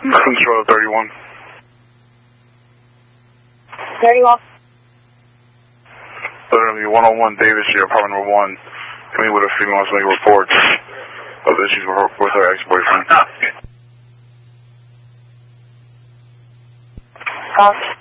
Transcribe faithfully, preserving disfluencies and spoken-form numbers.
Control thirty-one. thirty-one. Literally one oh one Davis here, apartment number one. Coming with a female wants to make a report of issues with her, with her ex-boyfriend. Call.